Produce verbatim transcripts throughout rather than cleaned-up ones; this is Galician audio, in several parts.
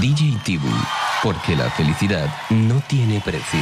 D J Tibu, porque la felicidad no tiene precio.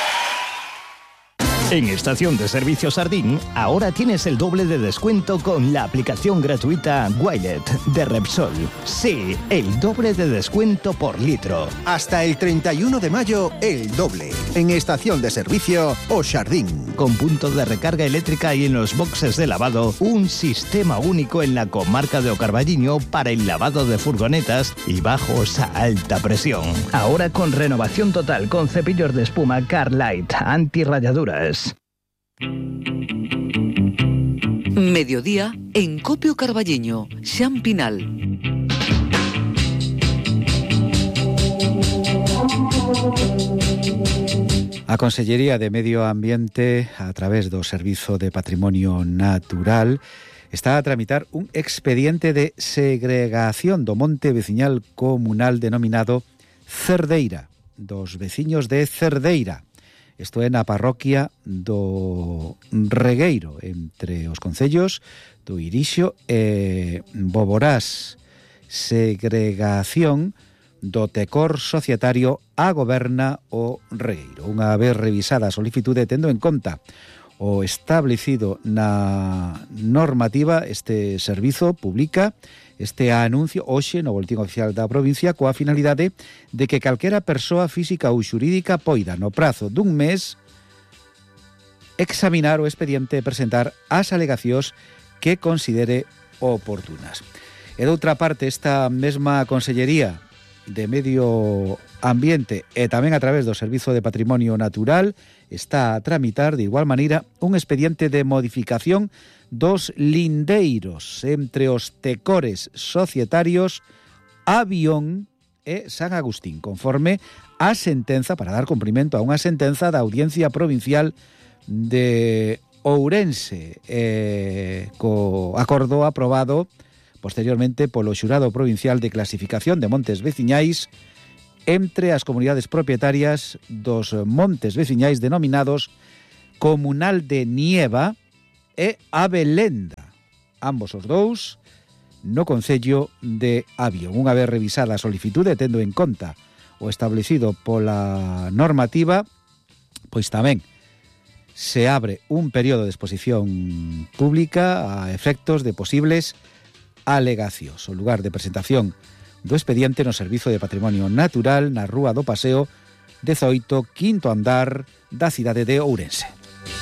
En Estación de Servicio Sardín, ahora tienes el doble de descuento con la aplicación gratuita Wilet de Repsol. Sí, el doble de descuento por litro. Hasta el treinta y uno de mayo, el doble. En Estación de Servicio O Sardín. Con punto de recarga eléctrica y en los boxes de lavado, un sistema único en la comarca de O Carballiño para el lavado de furgonetas y bajos a alta presión. Ahora con renovación total con cepillos de espuma Carlite antirrayaduras. Mediodía en Copio Carballiño, Xan Pinal. A Consellería de Medio Ambiente, a través do Servizo de Patrimonio Natural, está a tramitar un expediente de segregación do monte veciñal comunal denominado Cerdeira, dos veciños de Cerdeira. Isto é na parroquia do Regueiro, entre os concellos do Irixo e Boborás. Segregación do tecor societario a goberna o Regueiro. Unha vez revisada a solicitude, tendo en conta o establecido na normativa, este servizo publica este anuncio hoxe no Boletín Oficial da provincia coa finalidade de que calquera persoa física ou xurídica poida, no prazo dun mes, examinar o expediente e presentar as alegacións que considere oportunas. E doutra parte, esta mesma Consellería de Medio Ambiente e tamén a través do Servizo de Patrimonio Natural está a tramitar de igual maneira un expediente de modificación dos lindeiros entre os tecores societarios Avión e San Agustín, conforme a sentenza, para dar cumprimento a unha sentenza da Audiencia Provincial de Ourense, eh, co acordo aprobado posteriormente polo Xurado Provincial de Clasificación de Montes Veciñais entre as comunidades propietarias dos montes veciñais denominados Comunal de Nieva e Abelenda, ambos os dous no concello de Avión. Unha vez revisada a solicitude, tendo en conta o establecido pola normativa, pois tamén se abre un período de exposición pública a efectos de posibles alegacións. O lugar de presentación do expediente no Servizo de Patrimonio Natural na Rúa do Paseo dezoito, quinto andar da cidade de Ourense.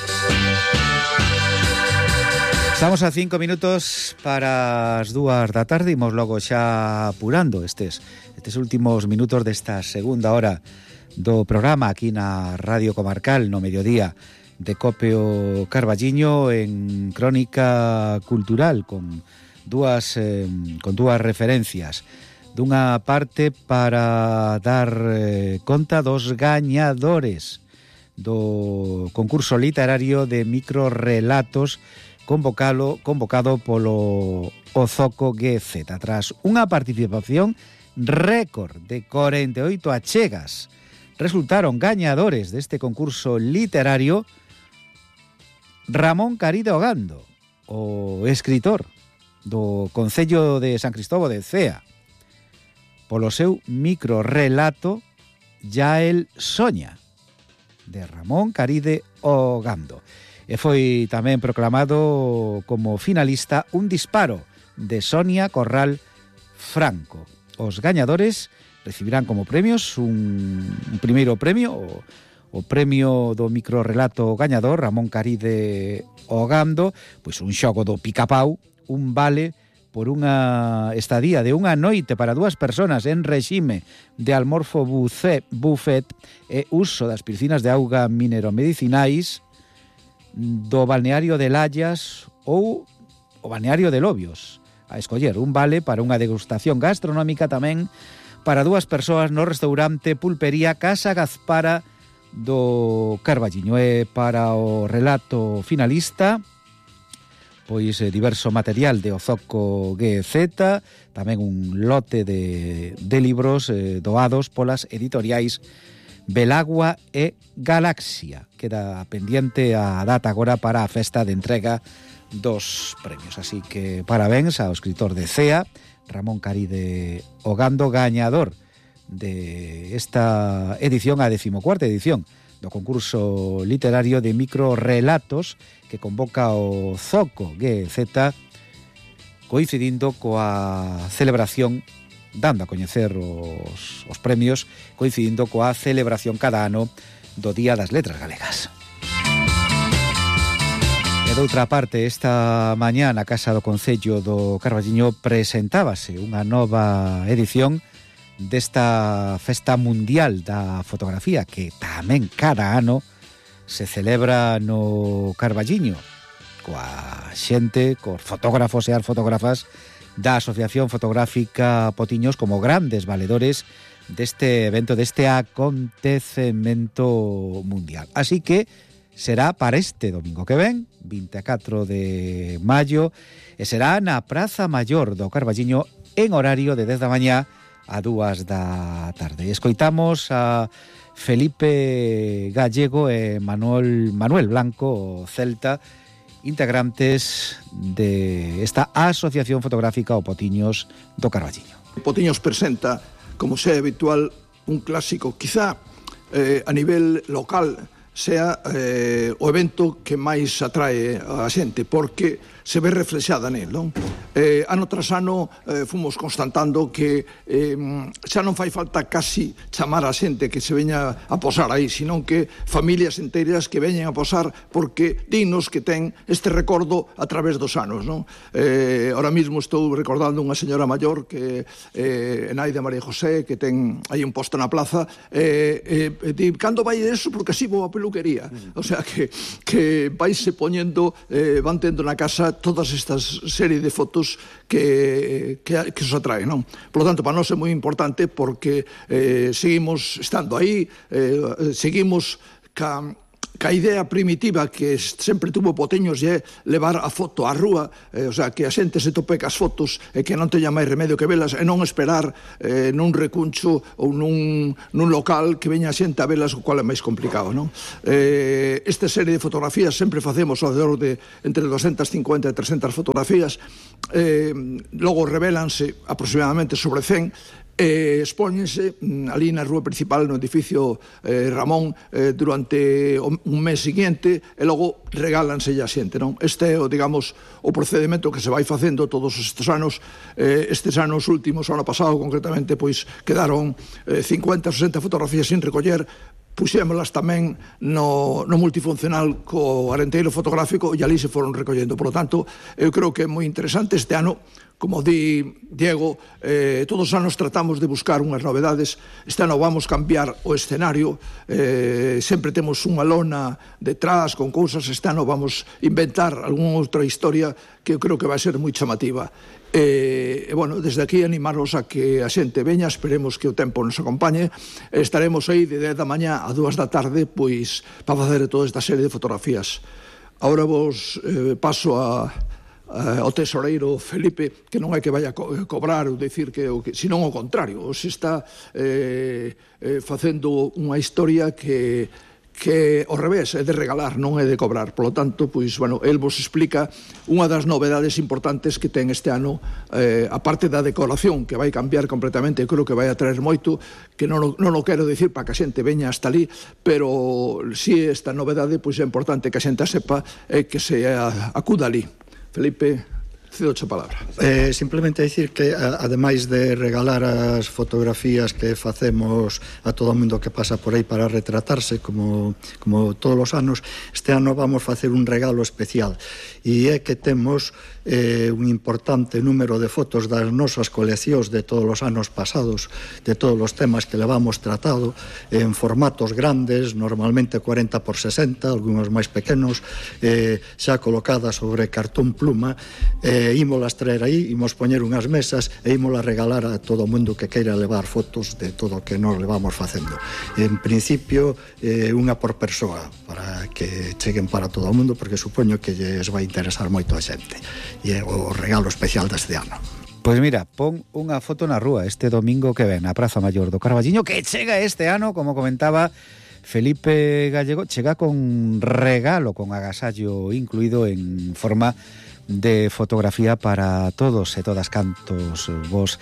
Estamos a cinco minutos para as dúas da tarde. Imos logo xa apurando estes, estes últimos minutos desta segunda hora do programa aquí na Radio Comarcal no mediodía de Copio Carballiño en Crónica Cultural con dúas, eh, con dúas referencias. Dunha parte para dar eh, conta dos gañadores do concurso literario de microrelatos convocado, convocado polo Ozoco G Z, tras unha participación récord de cuarenta y ocho achegas. Resultaron gañadores deste concurso literario Ramón Caride Ogando, o escritor do Concello de San Cristóbal de Cea, polo seu microrelato Ya el soña, de Ramón Caride Ogando. E foi tamén proclamado como finalista Un disparo, de Sonia Corral Franco. Os gañadores recibirán como premios un, un primeiro premio, o, o premio do microrelato gañador Ramón Caride Ogando, pois un xogo do Picapau, un vale por unha estadía de unha noite para dúas persoas en regime de almorfo buffet e uso das piscinas de auga mineromedicinais do balneario de Layas ou o balneario de Lobios. A escoller un vale para unha degustación gastronómica tamén para dúas persoas no restaurante Pulpería Casa Gazpara do Carballiño. E para o relato finalista, pois eh, diverso material de Ozoco G Z, tamén un lote de, de libros eh, doados polas editoriais Belagua e Galaxia. Queda pendiente a data agora para a festa de entrega dos premios. Así que parabéns ao escritor de Cea, Ramón Caride Ogando, gañador de esta edición, a decimocuarta edición do concurso literario de microrelatos que convoca o Zoco G Z, coincidindo coa celebración, dando a coñecer os, os premios, coincidindo coa celebración cada ano do Día das Letras Galegas. E doutra parte, esta mañá na Casa do Concello do Carballiño presentábase unha nova edición desta Festa Mundial da Fotografía que tamén cada ano se celebra no Carballiño coa xente, cos fotógrafos e as fotógrafas da Asociación Fotográfica Potiños como grandes valedores deste evento, deste acontecemento mundial. Así que será para este domingo que ven, vinte e catro de maio, e será na Praza Maior do Carballiño en horario de dez da mañá a dúas da tarde. Escoitamos a Felipe Gallego e Manuel, Manuel Blanco, Celta, integrantes de esta Asociación Fotográfica o Potiños do Carballiño. Potiños presenta, como sea habitual, un clásico, quizá eh, a nivel local sea eh, o evento que máis atrae a xente, porque se ve reflexada nel, non? Eh, ano tras ano eh, fomos constatando que eh, xa non fai falta casi chamar a xente que se veña a posar aí, senón que familias enteiras que veñen a posar porque dignos que ten este recordo a través dos anos, non? Eh, ahora mismo estou recordando unha señora maior que eh, Enaida María José, que ten aí un posto na plaza, eh, eh, di, cando vai eso? Porque así vou a peluquería. O sea, que, que vaise poñendo, eh, van tendo na casa todas estas serie de fotos que, que, que os atraen, non? Por lo tanto, para nós é moi importante porque eh, seguimos estando aí, eh, seguimos ca, ca idea primitiva que sempre tuvo Potiños é levar a foto á rúa, eh, o sea, que a xente se tope cas fotos e que non teña máis remedio que velas e non esperar eh, nun recuncho ou nun, nun local que veña a xente a velas, o cual é máis complicado, non? Eh, esta serie de fotografías sempre facemos ao redor de entre doscientas cincuenta e trescentas fotografías, eh, logo revélanse aproximadamente sobre cen, e expóñense ali na rúa principal no edificio eh, Ramón eh, durante un mes seguinte e logo regálanse a xente, non? Este é, o, digamos, o procedimento que se vai facendo todos estes anos. Eh, estes anos últimos, o ano pasado concretamente, pois quedaron eh, cincuenta, sesenta fotografías sin recoller, puxémolas tamén no, no multifuncional co arenteiro fotográfico e ali se foron recollendo. Por lo tanto, eu creo que é moi interesante este ano. Como di Diego, eh, todos os anos tratamos de buscar unhas novedades. Este ano vamos cambiar o escenario, eh, sempre temos unha lona detrás con cousas. Este ano vamos inventar algunha outra historia que eu creo que vai ser moi chamativa. E, e bueno, desde aquí animaros a que a xente veña, esperemos que o tempo nos acompañe. Estaremos aí de dez da mañá a dúas da tarde, pois, para facer toda esta serie de fotografías. Ahora vos eh, paso a Uh, o tesoreiro Felipe, que non é que vaya a co cobrar ou dicir que, que senón o contrario, se está eh, eh, facendo unha historia que que ao revés é de regalar, non é de cobrar. Por lo tanto, pois, bueno, el vos explica unha das novedades importantes que ten este ano, eh, a parte da decoración, que vai cambiar completamente, eu creo que vai atraer moito, que non, non o quero dicir para que a xente veña hasta ali, pero si esta novedade, pois é importante que a xente a sepa e que se acuda ali. Felipe, cedo a palabra. Eh, simplemente dicir que, ademais de regalar as fotografías que facemos a todo o mundo que pasa por aí para retratarse, como, como todos os anos, este ano vamos facer un regalo especial. E é que temos eh, un importante número de fotos das nosas coleccións de todos os anos pasados, de todos os temas que levamos tratado, en formatos grandes, normalmente cuarenta por sesenta, algúns máis pequenos, eh, xa colocadas sobre cartón pluma. Eh, ímolas traer aí, imos poñer unhas mesas e ímolas regalar a todo o mundo que queira levar fotos de todo o que nos levamos facendo. En principio, eh, unha por persoa, para que cheguen para todo o mundo, porque supoño que lles vai interesar moito a xente. E é o regalo especial deste ano. Pois mira, pon unha foto na rúa este domingo que ven na Praza Maior do Carballiño, que chega este ano, como comentaba Felipe Gallego, chega con regalo, con agasallo incluído en forma de fotografía para todos e todas cantos vos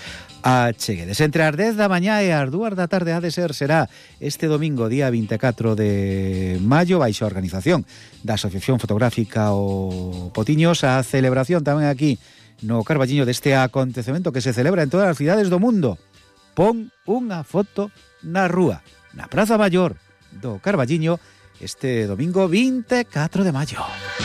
acheguedes. Entre as dez da mañá e as dúas da tarde ha de ser, será este domingo, día veinticuatro de maio, baixo a organización da Asociación Fotográfica O Potiños, a celebración tamén aquí no Carballiño deste acontecemento que se celebra en todas as cidades do mundo. Pon unha foto na rúa, na Praza Maior do Carballiño, este domingo veinticuatro de maio.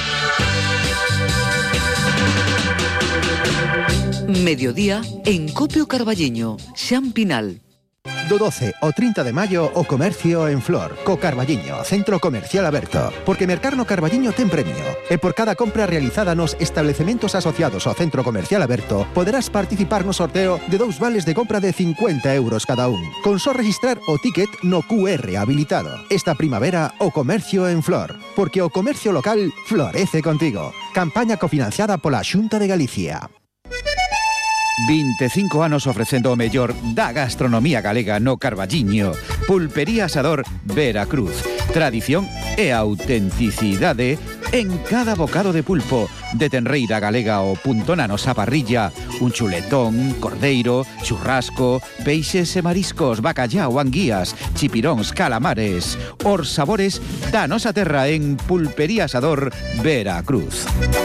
Mediodía en Copio Carballiño, Xan Pinal. Do doce ao trinta de maio o comercio en flor, co Carballiño, centro comercial aberto. Porque mercar no Carballiño ten premio. E por cada compra realizada nos establecementos asociados ao centro comercial aberto, poderás participar no sorteo de dous vales de compra de cincuenta euros cada un. Con só registrar o ticket no cu erre habilitado. Esta primavera o comercio en flor. Porque o comercio local florece contigo. Campaña cofinanciada pola Xunta de Galicia. veinticinco anos ofrecendo o mellor da gastronomía galega no Carballiño. Pulpería Asador Veracruz. Tradición e autenticidade en cada bocado de pulpo. De tenreira galega o punto na nosa parrilla. Un chuletón, cordeiro, churrasco, peixes e mariscos, bacallao, anguías, chipiróns, calamares. Os sabores da nosa terra en Pulpería Asador Veracruz.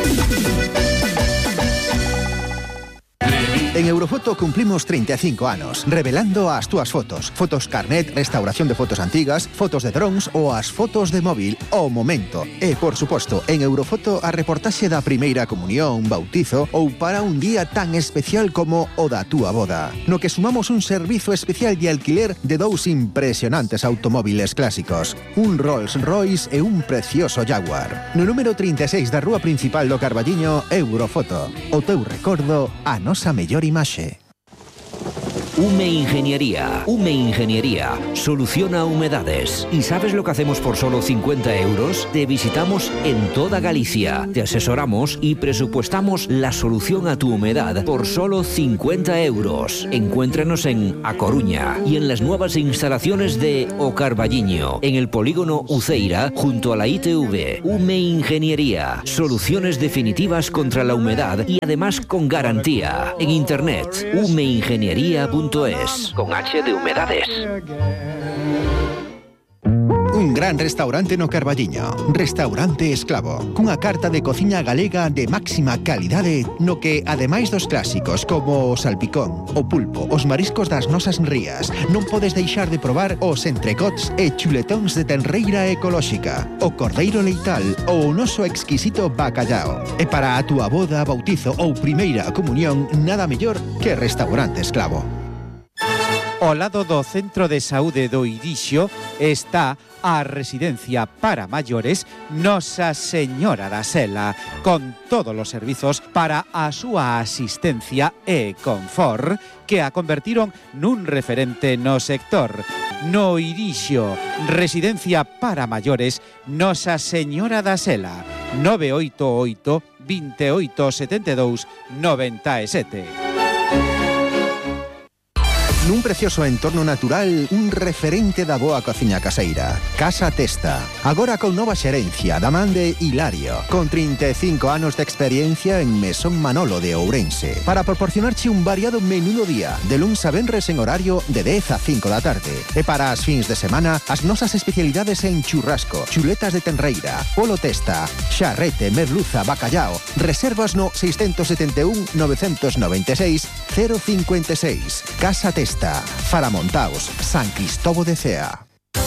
En Eurofoto cumplimos treinta e cinco anos, revelando as túas fotos. Fotos carnet, restauración de fotos antigas, fotos de drons ou as fotos de móvil ao momento. E, por suposto, en Eurofoto a reportaxe da primeira comunión, bautizo ou para un día tan especial como o da túa boda. No que sumamos un servizo especial de alquiler de dous impresionantes automóviles clásicos. Un Rolls Royce e un precioso Jaguar. No número trinta e seis da rúa principal do Carballiño, Eurofoto. O teu recordo, a nosa mellor imaxe. Ume Ingeniería. Ume Ingeniería soluciona humedades. ¿Y sabes lo que hacemos por solo cincuenta euros? Te visitamos en toda Galicia, te asesoramos y presupuestamos la solución a tu humedad por solo cincuenta euros. Encuéntranos en A Coruña y en las nuevas instalaciones de O Carballiño, en el polígono Uceira, junto a la I T V. Ume Ingeniería. Soluciones definitivas contra la humedad y además con garantía. En internet, umeingeniería punto es, con H de humedades. Un gran restaurante no Carballiño. Restaurante Esclavo. Cunha carta de cociña galega de máxima calidade no que, ademais dos clásicos como o salpicón, o pulpo, os mariscos das nosas rías, non podes deixar de probar os entrecots e chuletóns de tenreira ecolóxica, o cordeiro leital ou o noso exquisito bacallao. E para a túa boda, bautizo ou primeira comunión, nada mellor que Restaurante Esclavo. Ao lado do Centro de Saúde do Irixo está a residencia para maiores Nosa Señora da Sela, con todos os servizos para a súa asistencia e confort que a convertiron nun referente no sector. No Irixo, residencia para maiores Nosa Señora da Sela, nove oito oito, veintiocho setenta e dous, noventa e sete. Nun precioso entorno natural, un referente da boa cociña caseira. Casa Testa. Agora con nova xerencia da man de Hilario, con trinta e cinco anos de experiencia en Mesón Manolo de Ourense, para proporcionarche un variado menú do día, de luns a venres en horario de dez a cinco da tarde. E para as fins de semana, as nosas especialidades en churrasco, chuletas de tenreira, polo testa, xarrete, merluza, bacallao. Reservas no seis sete un, nove nove seis, cero cinco seis. Casa Testa. Faramontaos, San Cristobo de Cea.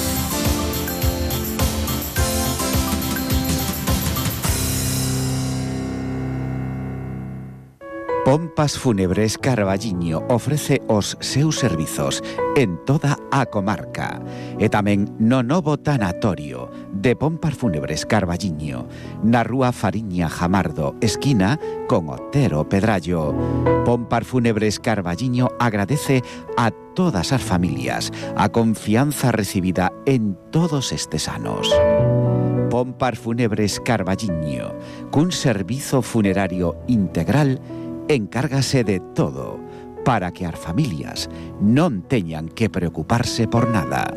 Pompas Fúnebres Carballiño ofrece os seus servizos en toda a comarca e tamén no novo tanatorio de Pompas Fúnebres Carballiño, na rúa Fariña Jamardo, esquina con Otero Pedrallo. Pompas Fúnebres Carballiño agradece a todas as familias a confianza recibida en todos estes anos. Pompas Fúnebres Carballiño, cun servizo funerario integral, encárgase de todo para que as familias non teñan que preocuparse por nada.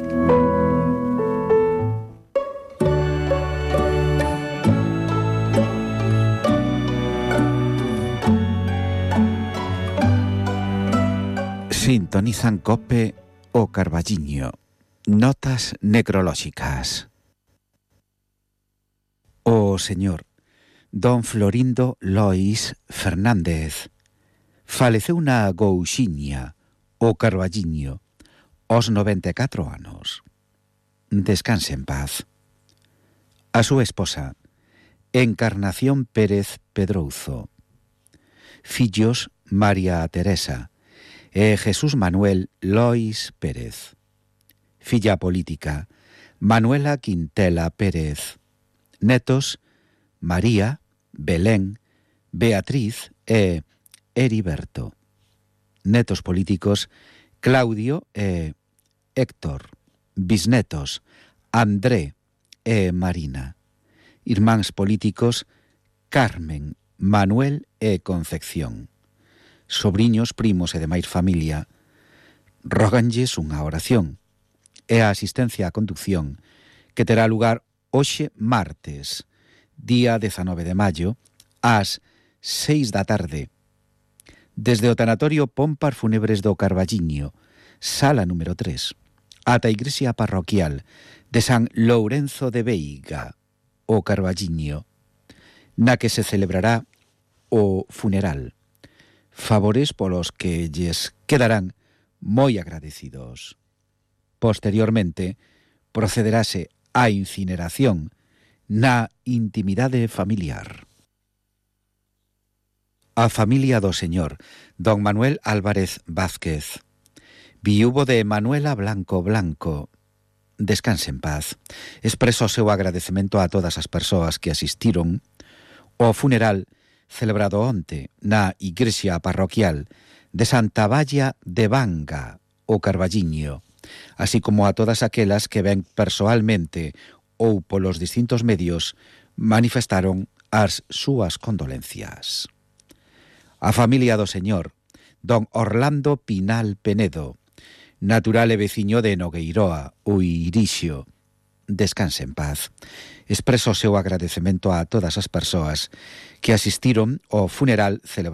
Sintonizan Cope o Carballiño. Notas necrolóxicas. O señor don Florindo Lois Fernández faleceu na Gouxiña o Carballiño aos noventa e catro anos. Descanse en paz. A súa esposa, Encarnación Pérez Pedrouzo. Fillos María Teresa e Jesús Manuel Lois Pérez. Filla política Manuela Quintela Pérez. Netos María, Belén, Beatriz e Heriberto. Netos políticos Claudio e Héctor. Bisnetos André e Marina. Irmáns políticos Carmen, Manuel e Concepción. Sobriños, primos e demais familia róganlles unha oración e a asistencia á conducción que terá lugar hoxe martes, día dezanove de maio, ás seis da tarde, desde o tanatorio Pompas Fúnebres do Carballiño, sala número tres, ata a igrexa parroquial de San Lourenzo de Veiga, o Carballiño, na que se celebrará o funeral. Favores polos que lles quedarán moi agradecidos. Posteriormente, procederase á incineración na intimidade familiar. A familia do señor don Manuel Álvarez Vázquez, viúvo de Manuela Blanco Blanco, descanse en paz. Expreso o seu agradecemento a todas as persoas que asistiron ao funeral celebrado onte na igrexa parroquial de Santa Valla de Vanga, o Carballiño, así como a todas aquelas que ven persoalmente ou polos distintos medios manifestaron as súas condolencias. A familia do señor don Orlando Pinal Penedo, natural e veciño de Nogueiroa, o Irixio, descanse en paz. Expreso o seu agradecemento a todas as persoas que asistiron ao funeral celebrado